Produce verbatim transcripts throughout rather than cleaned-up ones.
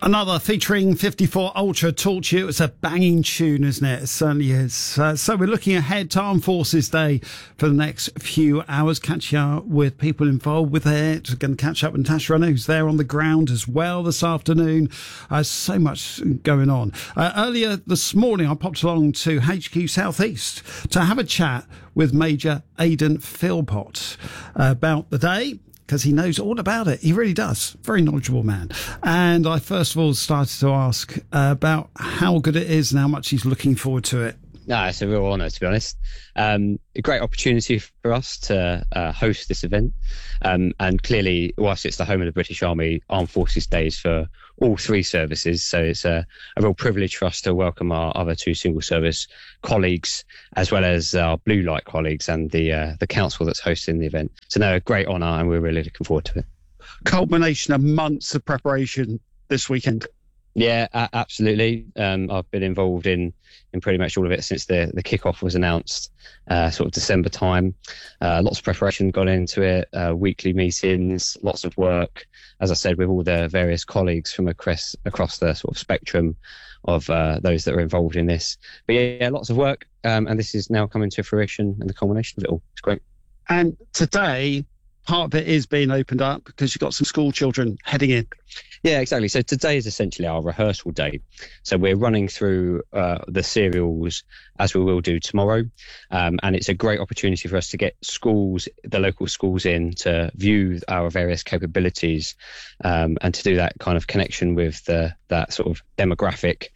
Another featuring fifty-four Ultra taught you. It's a banging tune, isn't it? It certainly is. Uh, so we're looking ahead to Armed Forces Day for the next few hours, catching up with people involved with it. We're going to catch up with Natasha Runner, who's there on the ground as well this afternoon. Uh, so much going on. Uh, earlier this morning, I popped along to H Q Southeast to have a chat with Major Aidan Philpott uh, about the day, because he knows all about it. He really does. Very knowledgeable man. And I first of all started to ask uh, about how good it is and how much he's looking forward to it. No, it's a real honour, to be honest. Um, a great opportunity for us to uh, host this event. Um, and clearly, whilst it's the home of the British Army, Armed Forces Days for all three services. So it's a, a real privilege for us to welcome our other two single service colleagues, as well as our blue light colleagues and the uh, the council that's hosting the event. So no, a great honour, and we're really looking forward to it. Culmination of months of preparation this weekend. Yeah, a- absolutely. Um, I've been involved in, in pretty much all of it since the, the kickoff was announced, uh, sort of December time. Uh, lots of preparation got into it, uh, weekly meetings, lots of work, as I said, with all the various colleagues from across, across the sort of spectrum of uh, those that are involved in this. But yeah, yeah lots of work, um, and this is now coming to fruition and the culmination of it all. It's great. And today, part of it is being opened up because you've got some school children heading in. Yeah, exactly. So today is essentially our rehearsal day. So we're running through uh, the serials as we will do tomorrow. Um, and it's a great opportunity for us to get schools, the local schools in to view our various capabilities um, and to do that kind of connection with the, that sort of demographic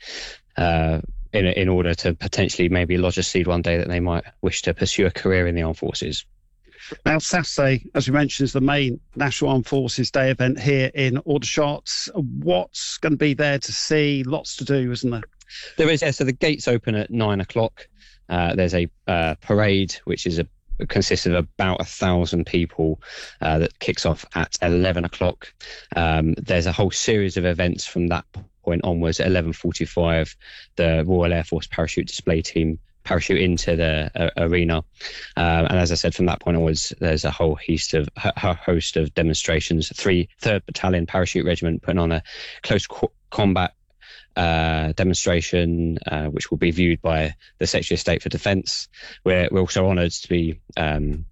uh, in, in order to potentially maybe lodge a seed one day that they might wish to pursue a career in the armed forces. Now, Saturday, as we mentioned, is the main National Armed Forces Day event here in Aldershot. What's going to be there to see? Lots to do, isn't there? There is, yeah. So the gates open at nine o'clock. Uh, there's a uh, parade, which is a consists of about a thousand people uh, that kicks off at eleven o'clock. Um, there's a whole series of events from that point onwards. At eleven forty-five, the Royal Air Force Parachute Display Team parachute into the uh, arena, um, and as I said, from that point onwards, there's a whole host of a host of demonstrations. Three third Battalion Parachute Regiment putting on a close co- combat uh, demonstration, uh, which will be viewed by the Secretary of State for Defence. We're we're also honoured to be um,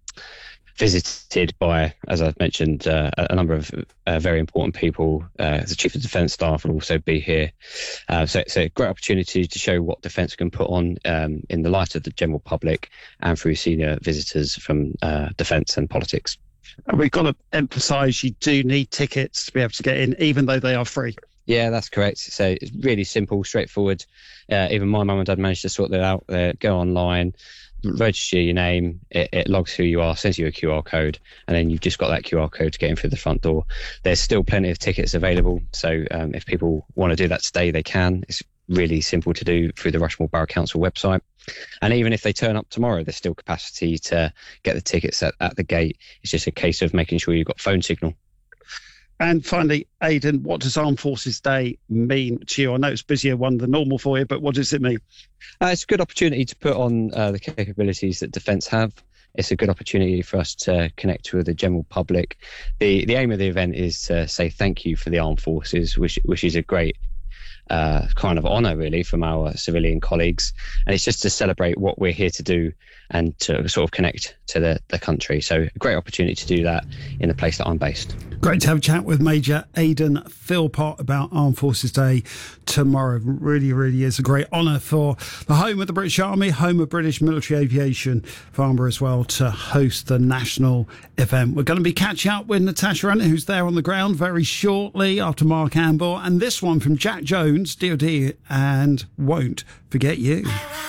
visited by, as I've mentioned, uh, a number of uh, very important people. Uh, the Chief of Defence Staff will also be here. Uh, so it's a great opportunity to show what Defence can put on um, in the light of the general public and through senior visitors from uh, Defence and politics. And we've got to emphasise you do need tickets to be able to get in, even though they are free. Yeah, that's correct. So it's really simple, straightforward. Uh, even my mum and dad managed to sort that out. Uh, go online, register your name, it, it logs who you are, sends you a Q R code, and then you've just got that Q R code to get in through the front door. There's still plenty of tickets available, so um, if people want to do that today, they can. It's really simple to do through the Rushmore Borough Council website. And even if they turn up tomorrow, there's still capacity to get the tickets at, at the gate. It's just a case of making sure you've got phone signal. And finally, Aidan, what does Armed Forces Day mean to you? I know it's busier one than normal for you, but what does it mean? Uh, it's a good opportunity to put on uh, the capabilities that Defence have. It's a good opportunity for us to connect with the general public. The the aim of the event is to say thank you for the armed forces, which which is a great uh, kind of honour, really, from our civilian colleagues. And it's just to celebrate what we're here to do and to sort of connect to the, the country. So a great opportunity to do that in the place that I'm based. Great to have a chat with Major Aidan Philpott about Armed Forces Day tomorrow. Really, really is a great honour for the home of the British Army, home of British military aviation, Farnborough as well, to host the national event. We're going to be catching up with Natasha Runner, who's there on the ground very shortly after Mark Amble. And this one from Jack Jones, D O D, and Won't Forget You.